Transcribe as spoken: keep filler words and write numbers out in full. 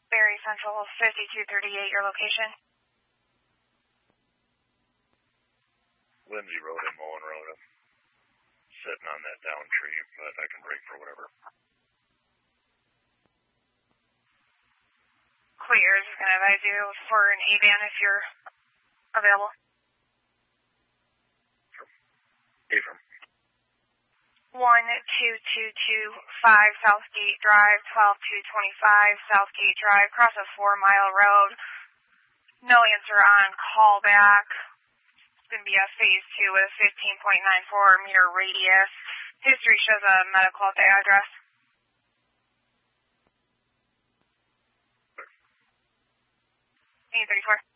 Berry Central, fifty-two thirty-eight, your location? Lindsay Road and Mullen Road. I'm sitting on that down tree, but I can brake for whatever. Clear. Just going to advise you for an A-ban if you're available. Sure. A-firm. one two two two five Southgate Drive, twelve two twenty-five Southgate Drive, across a four-mile road. No answer on callback. It's going to be a phase two with a fifteen point nine four meter radius. History shows a medical at the address. eight thirty-four.